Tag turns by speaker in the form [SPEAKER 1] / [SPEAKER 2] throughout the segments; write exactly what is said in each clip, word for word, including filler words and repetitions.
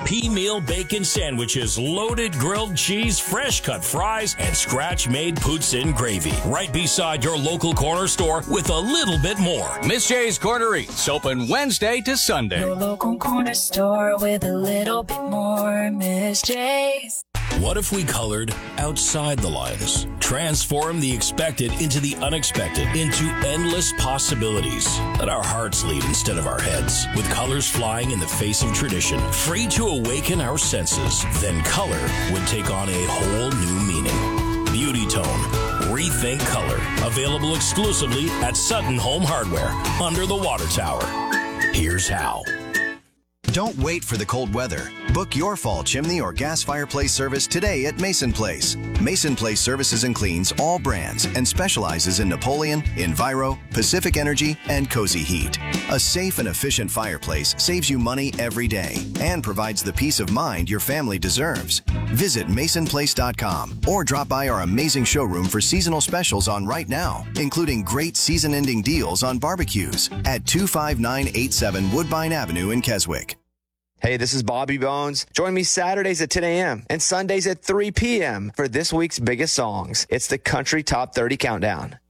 [SPEAKER 1] P Meal Bacon Sandwiches, loaded grilled cheese, fresh cut fries, and scratch-made poutine gravy. Right beside your local corner store with a little bit more.
[SPEAKER 2] Miss J's Corner Eats, open Wednesday to Sunday.
[SPEAKER 3] Your local corner store with a little bit more. Miss J's.
[SPEAKER 1] What if we colored outside the lines? Transform the expected into the unexpected, into endless possibilities. Let our hearts lead instead of our heads, with colors flying in the face of tradition, free to awaken our senses. Then color would take on a whole new meaning. Beauty Tone. Rethink color. Available exclusively at Sutton Home Hardware, under the water tower. Here's how.
[SPEAKER 4] Don't wait for the cold weather. Book your fall chimney or gas fireplace service today at Mason Place. Mason Place services and cleans all brands and specializes in Napoleon, Enviro, Pacific Energy, and Cozy Heat. A safe and efficient fireplace saves you money every day and provides the peace of mind your family deserves. Visit mason place dot com or drop by our amazing showroom for seasonal specials on right now, including great season-ending deals on barbecues at two five nine eight seven Woodbine Avenue in Keswick.
[SPEAKER 5] Hey, this is Bobby Bones. Join me Saturdays at ten a.m. and Sundays at three p.m. for this week's biggest songs. It's the Country Top thirty Countdown.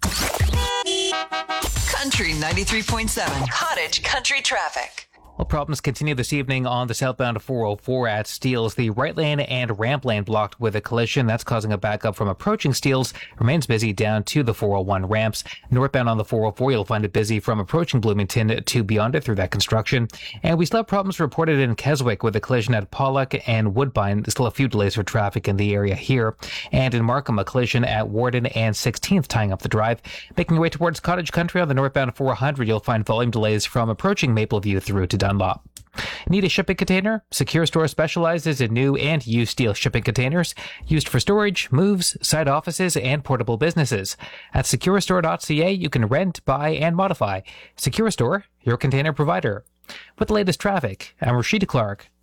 [SPEAKER 6] Country ninety-three point seven, Cottage Country Traffic.
[SPEAKER 7] Well, problems continue this evening on the southbound four oh four at Steeles. The right lane and ramp lane blocked with a collision. That's causing a backup from approaching Steeles. Remains busy down to the four oh one ramps. Northbound on the four oh four, you'll find it busy from approaching Bloomington to beyond it through that construction. And we still have problems reported in Keswick with a collision at Pollock and Woodbine. There's still a few delays for traffic in the area here. And in Markham, a collision at Warden and sixteenth tying up the drive. Making your way towards Cottage Country on the northbound four hundred, you'll find volume delays from approaching Mapleview through to Dunlop. Need a shipping container? Secure Store specializes in new and used steel shipping containers used for storage, moves, site offices, and portable businesses. At secure store dot c a, you can rent, buy, and modify. Secure Store, your container provider. With the latest traffic, I'm Rashida Clark